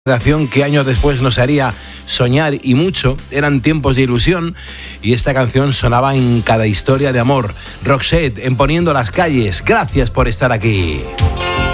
generación que años después nos haría soñar y mucho. Eran tiempos de ilusión y esta canción sonaba en cada historia de amor. Roxette, en Poniendo las calles. Gracias por estar aquí.